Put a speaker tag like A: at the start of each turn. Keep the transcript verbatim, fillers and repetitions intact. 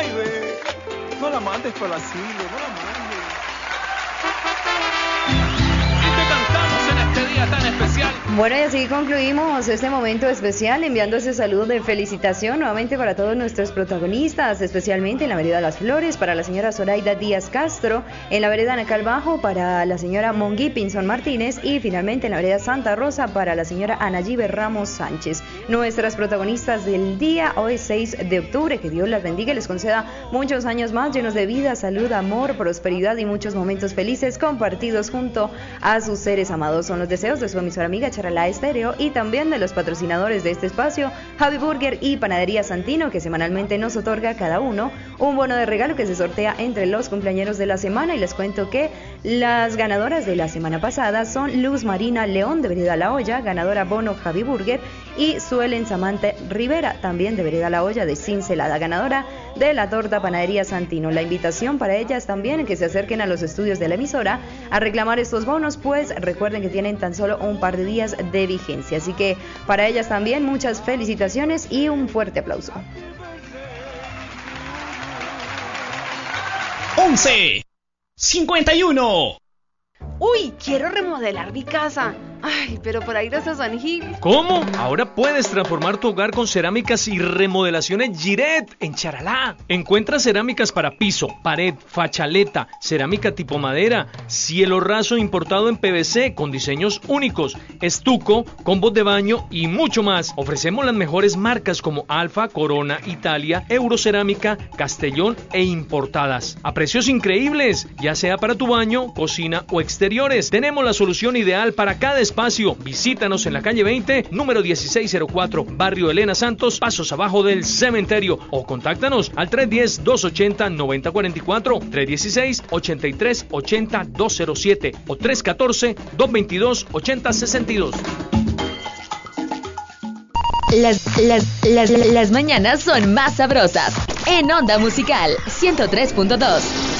A: Ay, ve. No la mandes por el asilo, no la mandes.
B: Y te cantamos en este día tan especial.
C: Bueno, y así concluimos este momento especial enviando ese saludo de felicitación nuevamente para todos nuestros protagonistas, especialmente en la vereda Las Flores, para la señora Zoraida Díaz Castro, en la vereda Nacal Bajo para la señora Mongui Pinzón Martínez y finalmente en la vereda Santa Rosa para la señora Anayibe Ramos Sánchez. Nuestras protagonistas del día, hoy seis de octubre, que Dios las bendiga y les conceda muchos años más llenos de vida, salud, amor, prosperidad y muchos momentos felices compartidos junto a sus seres amados. Son los deseos de su emisora amiga Charalá Estéreo y también de los patrocinadores de este espacio, Javi Burger y Panadería Santino, que semanalmente nos otorga cada uno un bono de regalo que se sortea entre los cumpleañeros de la semana. Y les cuento que las ganadoras de la semana pasada son Luz Marina León de Vereda La Olla, ganadora bono Javi Burger, y Suelen Samante Rivera, también de Vereda La Olla de Cincelada, ganadora de la torta Panadería Santino. La invitación para ellas también que se acerquen a los estudios de la emisora a reclamar estos bonos, pues recuerden que tienen tan solo un par de días de vigencia, así que para ellas también muchas felicitaciones y un fuerte aplauso.
D: once cincuenta y uno.
E: Uy, quiero remodelar mi casa. Ay, pero por ahí no se San Gil.
B: ¿Cómo? Ahora puedes transformar tu hogar con cerámicas y remodelaciones Giret en Charalá. Encuentra cerámicas para piso, pared, fachaleta, cerámica tipo madera, cielo raso importado en P V C con diseños únicos, estuco, combos de baño y mucho más. Ofrecemos las mejores marcas como Alfa, Corona, Italia, Eurocerámica, Castellón e importadas. A precios increíbles, ya sea para tu baño, cocina o exteriores. Tenemos la solución ideal para cada espacio. Visítanos en la calle veinte, número dieciséis cero cuatro, barrio Elena Santos, pasos abajo del cementerio, o contáctanos al tres uno cero, dos ocho cero, nueve cero cuatro cuatro, tres uno seis, ocho tres ocho cero, dos cero siete o tres uno cuatro, dos dos dos, ocho cero seis dos.
F: Las, las, las, las mañanas son más sabrosas en Onda Musical ciento tres punto dos.